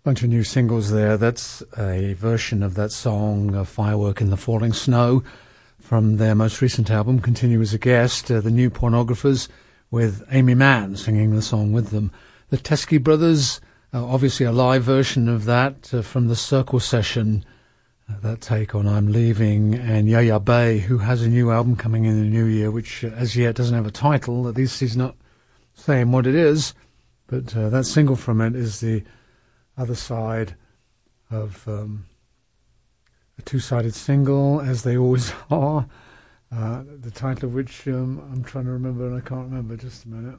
Bunch of new singles there. That's a version of that song, Firework in the Falling Snow, from their most recent album, Continue as a Guest, The New Pornographers, with Amy Mann singing the song with them. The Teskey Brothers, obviously a live version of that from the Circle Session, that take on I'm Leaving, and Yaya Bay, who has a new album coming in the new year, which as yet doesn't have a title, at least he's not saying what it is, but that single from it is the other side of a two-sided single, as they always are, the title of which I'm trying to remember and I can't remember. Just a minute.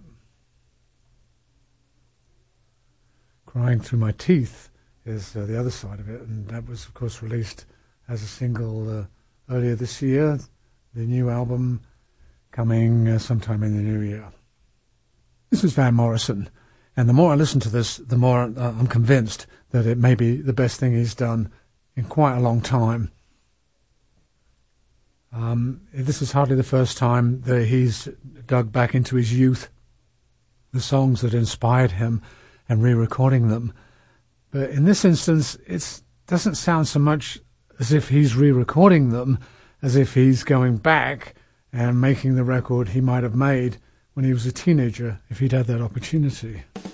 Crying Through My Teeth is the other side of it, and that was of course released as a single earlier this year. The new album coming sometime in the new year. This is Van Morrison. And the more I listen to this, the more I'm convinced that it may be the best thing he's done in quite a long time. This is hardly the first time that he's dug back into his youth, the songs that inspired him, and re-recording them. But in this instance, it doesn't sound so much as if he's re-recording them, as if he's going back and making the record he might have made when he was a teenager, if he'd had that opportunity.